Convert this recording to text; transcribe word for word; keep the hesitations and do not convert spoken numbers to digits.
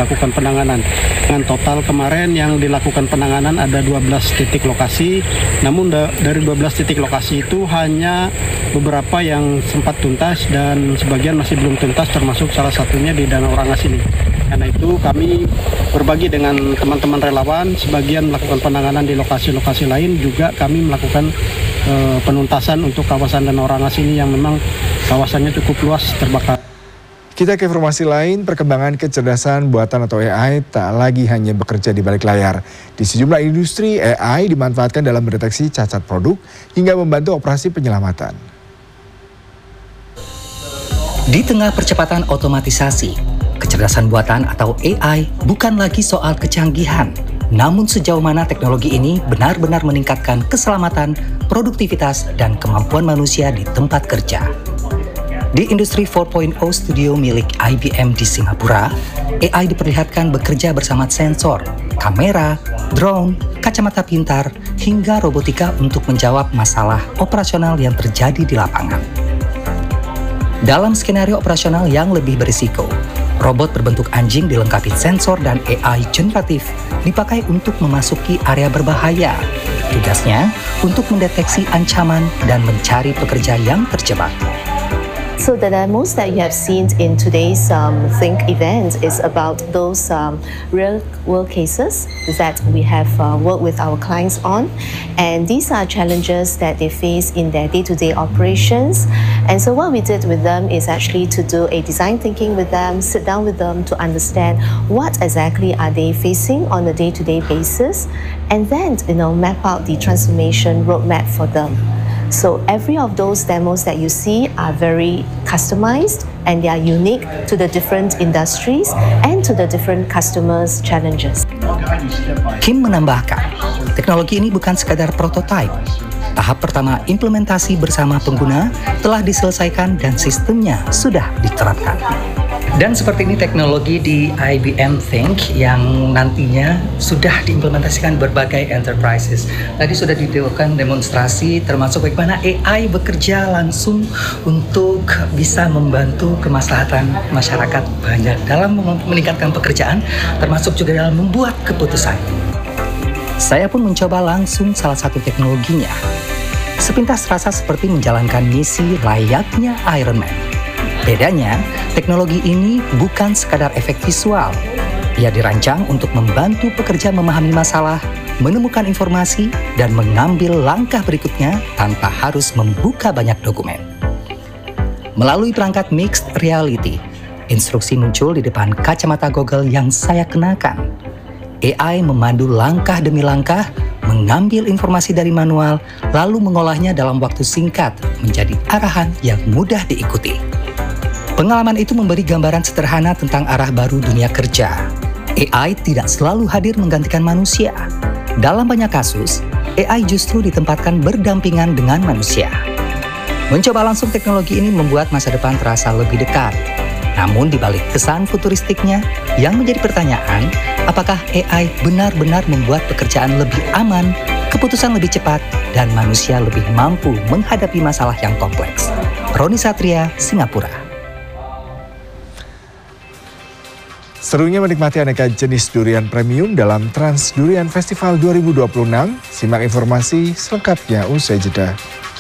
lakukan penanganan. Dengan total kemarin yang dilakukan penanganan ada dua belas titik lokasi, namun da dari dua belas titik lokasi itu hanya beberapa yang sempat tuntas dan sebagian masih belum tuntas, termasuk salah satunya di Danau Rangas ini. Karena itu kami berbagi dengan teman-teman relawan, sebagian melakukan penanganan di lokasi-lokasi lain, juga kami melakukan uh, penuntasan untuk kawasan Danau Rangas ini yang memang kawasannya cukup luas terbakar. Kita ke informasi lain, perkembangan kecerdasan buatan atau A I tak lagi hanya bekerja di balik layar. Di sejumlah industri, A I dimanfaatkan dalam mendeteksi cacat produk hingga membantu operasi penyelamatan. Di tengah percepatan otomatisasi, kecerdasan buatan atau A I bukan lagi soal kecanggihan, namun sejauh mana teknologi ini benar-benar meningkatkan keselamatan, produktivitas, dan kemampuan manusia di tempat kerja. Di industri empat titik nol studio milik I B M di Singapura, A I diperlihatkan bekerja bersama sensor, kamera, drone, kacamata pintar, hingga robotika untuk menjawab masalah operasional yang terjadi di lapangan. Dalam skenario operasional yang lebih berisiko, robot berbentuk anjing dilengkapi sensor dan A I generatif dipakai untuk memasuki area berbahaya. Tugasnya untuk mendeteksi ancaman dan mencari pekerja yang terjebak. So the demos that you have seen in today's um, Think event is about those um, real-world cases that we have uh, worked with our clients on, and these are challenges that they face in their day-to-day operations. And so what we did with them is actually to do a design thinking with them, sit down with them to understand what exactly are they facing on a day-to-day basis, and then you know map out the transformation roadmap for them. So every of those demos that you see are very customized and they are unique to the different industries and to the different customers' challenges. Kim menambahkan, teknologi ini bukan sekadar prototipe. Tahap pertama implementasi bersama pengguna telah diselesaikan dan sistemnya sudah diterapkan. Dan seperti ini teknologi di I B M Think yang nantinya sudah diimplementasikan berbagai enterprises. Tadi sudah dilakukan demonstrasi termasuk bagaimana A I bekerja langsung untuk bisa membantu kemaslahatan masyarakat banyak dalam meningkatkan pekerjaan, termasuk juga dalam membuat keputusan. Saya pun mencoba langsung salah satu teknologinya. Sepintas terasa seperti menjalankan misi layaknya Iron Man. Bedanya, teknologi ini bukan sekadar efek visual. Ia dirancang untuk membantu pekerja memahami masalah, menemukan informasi, dan mengambil langkah berikutnya tanpa harus membuka banyak dokumen. Melalui perangkat mixed reality, instruksi muncul di depan kacamata Google yang saya kenakan. A I memandu langkah demi langkah, mengambil informasi dari manual, lalu mengolahnya dalam waktu singkat menjadi arahan yang mudah diikuti. Pengalaman itu memberi gambaran sederhana tentang arah baru dunia kerja. A I tidak selalu hadir menggantikan manusia. Dalam banyak kasus, A I justru ditempatkan berdampingan dengan manusia. Mencoba langsung teknologi ini membuat masa depan terasa lebih dekat. Namun di balik kesan futuristiknya, yang menjadi pertanyaan, apakah A I benar-benar membuat pekerjaan lebih aman, keputusan lebih cepat, dan manusia lebih mampu menghadapi masalah yang kompleks? Roni Satria, Singapura. Serunya menikmati aneka jenis durian premium dalam Trans Durian Festival dua ribu dua puluh enam. Simak informasi selengkapnya usai jeda.